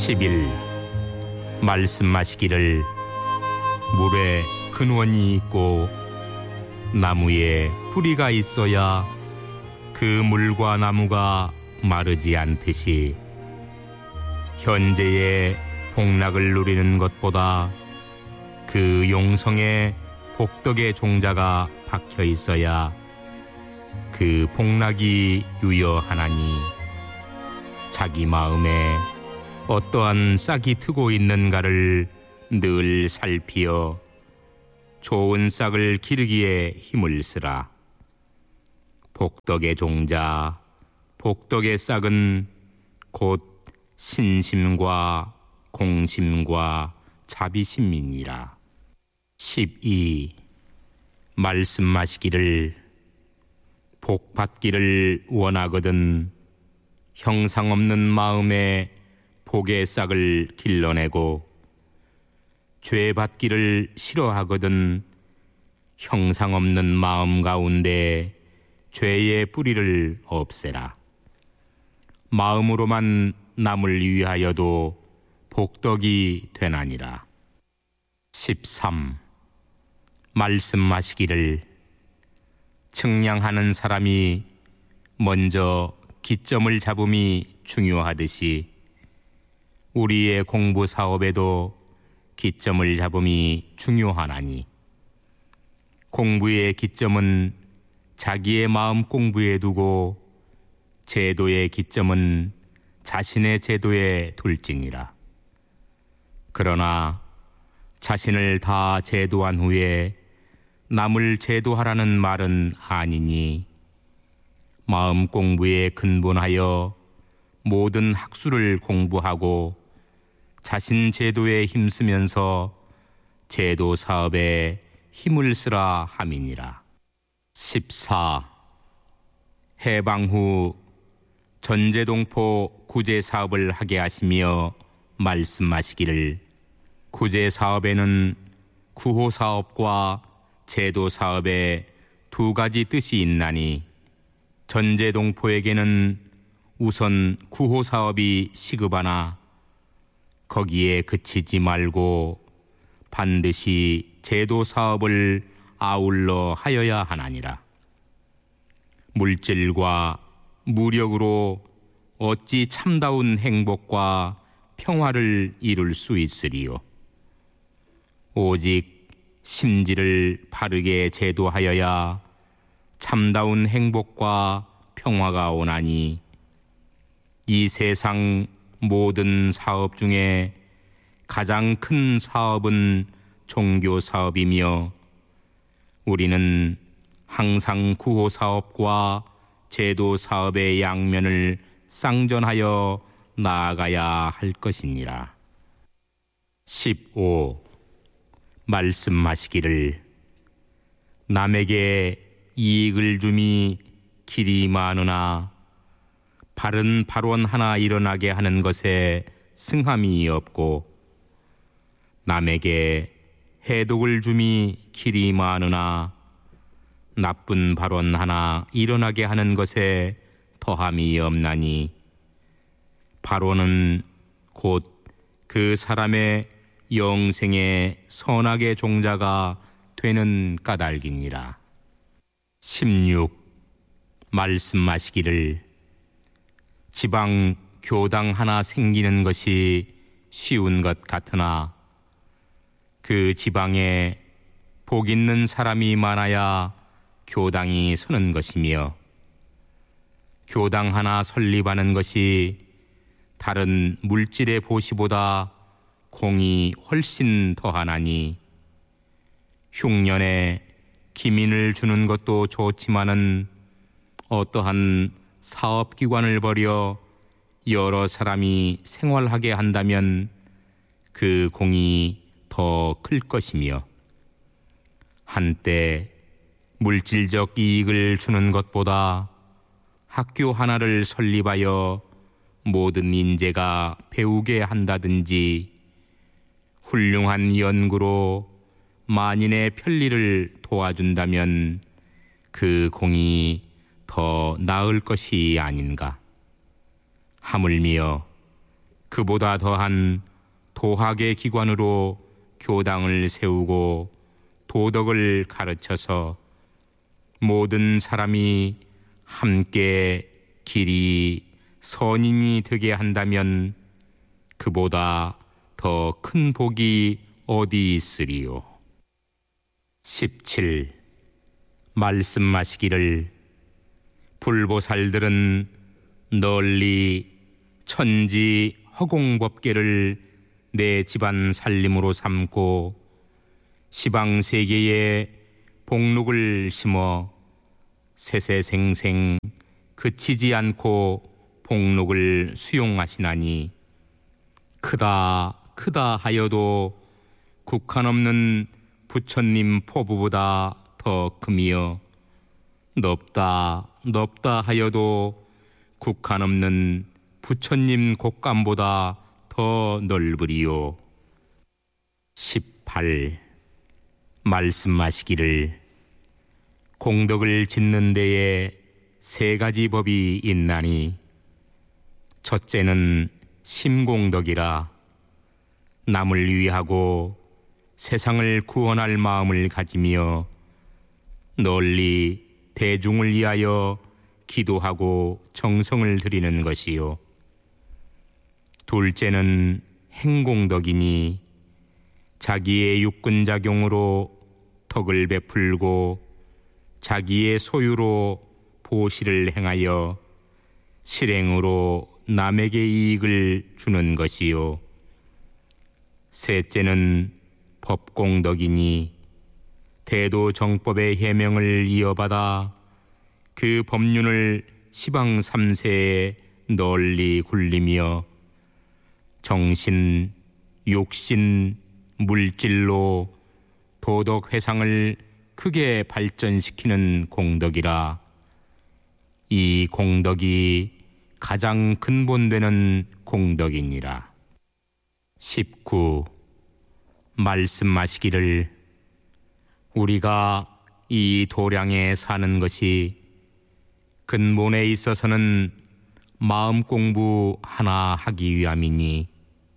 10일 말씀하시기를 물에 근원이 있고 나무에 뿌리가 있어야 그 물과 나무가 마르지 않듯이 현재의 복락을 누리는 것보다 그 용성에 복덕의 종자가 박혀 있어야 그 복락이 유효하나니 자기 마음에 어떠한 싹이 트고 있는가를 늘 살피어 좋은 싹을 기르기에 힘을 쓰라. 복덕의 종자, 복덕의 싹은 곧 신심과 공심과 자비심이니라. 12. 말씀하시기를 복받기를 원하거든 형상 없는 마음에 복의 싹을 길러내고 죄 받기를 싫어하거든 형상 없는 마음 가운데 죄의 뿌리를 없애라. 마음으로만 남을 위하여도 복덕이 되나니라. 13. 말씀하시기를 측량하는 사람이 먼저 기점을 잡음이 중요하듯이 우리의 공부 사업에도 기점을 잡음이 중요하나니 공부의 기점은 자기의 마음 공부에 두고 제도의 기점은 자신의 제도에 둘지니라. 그러나 자신을 다 제도한 후에 남을 제도하라는 말은 아니니 마음 공부에 근본하여 모든 학술을 공부하고 자신 제도에 힘쓰면서 제도 사업에 힘을 쓰라 함이니라. 14. 해방 후 전제동포 구제 사업을 하게 하시며 말씀하시기를 구제 사업에는 구호 사업과 제도 사업에 두 가지 뜻이 있나니 전제동포에게는 우선 구호 사업이 시급하나 거기에 그치지 말고 반드시 제도 사업을 아울러 하여야 하나니라. 물질과 무력으로 어찌 참다운 행복과 평화를 이룰 수 있으리요. 오직 심지를 바르게 제도하여야 참다운 행복과 평화가 오나니 이 세상 모든 사업 중에 가장 큰 사업은 종교 사업이며 우리는 항상 구호 사업과 제도 사업의 양면을 쌍전하여 나아가야 할 것이니라. 15. 말씀하시기를 남에게 이익을 줌이 길이 많으나 바른 발원 하나 일어나게 하는 것에 승함이 없고 남에게 해독을 줌이 길이 많으나 나쁜 발원 하나 일어나게 하는 것에 더함이 없나니 발원은 곧 그 사람의 영생의 선악의 종자가 되는 까닭이니라. 16. 말씀하시기를 지방 교당 하나 생기는 것이 쉬운 것 같으나 그 지방에 복 있는 사람이 많아야 교당이 서는 것이며 교당 하나 설립하는 것이 다른 물질의 보시보다 공이 훨씬 더하나니 흉년에 기민을 주는 것도 좋지만은 어떠한 사업기관을 벌여 여러 사람이 생활하게 한다면 그 공이 더 클 것이며 한때 물질적 이익을 주는 것보다 학교 하나를 설립하여 모든 인재가 배우게 한다든지 훌륭한 연구로 만인의 편리를 도와준다면 그 공이 더 나을 것이 아닌가. 하물며 그보다 더한 도학의 기관으로 교당을 세우고 도덕을 가르쳐서 모든 사람이 함께 길이 선인이 되게 한다면 그보다 더 큰 복이 어디 있으리요. 17. 말씀하시기를 불보살들은 널리 천지 허공법계를 내 집안 살림으로 삼고 시방세계에 복록을 심어 세세생생 그치지 않고 복록을 수용하시나니 크다 크다 하여도 국한 없는 부처님 포부보다 더 크며 넓다 넓다 하여도 국한 없는 부처님 곡감보다 더 넓으리요. 18. 말씀하시기를 공덕을 짓는 데에 세 가지 법이 있나니 첫째는 심공덕이라 남을 위하고 세상을 구원할 마음을 가지며 널리 대중을 위하여 기도하고 정성을 들이는 것이요. 둘째는 행공덕이니 자기의 육근작용으로 덕을 베풀고 자기의 소유로 보시를 행하여 실행으로 남에게 이익을 주는 것이요. 셋째는 법공덕이니 대도정법의 해명을 이어받아 그 법륜을 시방 3세에 널리 굴리며 정신, 육신, 물질로 도덕 회상을 크게 발전시키는 공덕이라. 이 공덕이 가장 근본되는 공덕이니라. 19. 말씀하시기를 우리가 이 도량에 사는 것이 근본에 있어서는 마음 공부 하나 하기 위함이니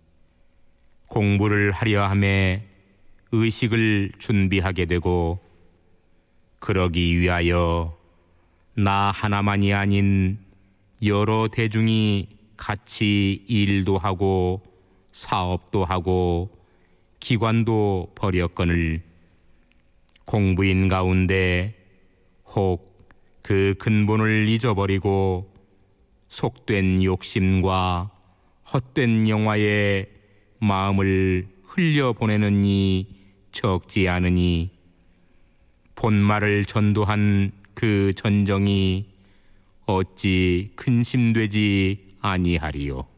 공부를 하려 함에 의식을 준비하게 되고 그러기 위하여 나 하나만이 아닌 여러 대중이 같이 일도 하고 사업도 하고 기관도 벌였거늘 공부인 가운데 혹 그 근본을 잊어버리고 속된 욕심과 헛된 영화에 마음을 흘려보내는 이 적지 않으니 본말을 전도한 그 전정이 어찌 근심되지 아니하리요.